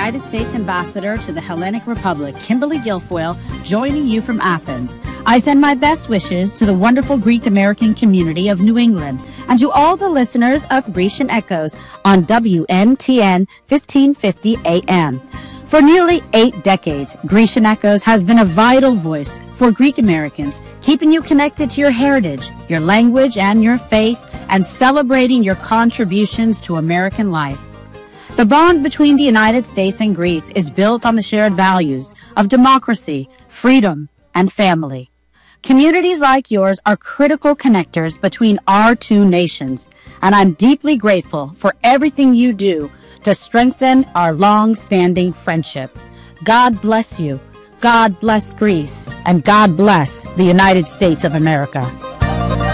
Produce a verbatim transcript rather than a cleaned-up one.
United States Ambassador to the Hellenic Republic, Kimberly Guilfoyle, joining you from Athens. I send my best wishes to the wonderful Greek American community of New England and to all the listeners of Grecian Echoes on W N T N fifteen fifty A M. For nearly eight decades, Grecian Echoes has been a vital voice for Greek Americans, keeping you connected to your heritage, your language, and your faith, and celebrating your contributions to American life. The bond between the United States and Greece is built on the shared values of democracy, freedom, and family. Communities like yours are critical connectors between our two nations, and I'm deeply grateful for everything you do to strengthen our long-standing friendship. God bless you, God bless Greece, and God bless the United States of America.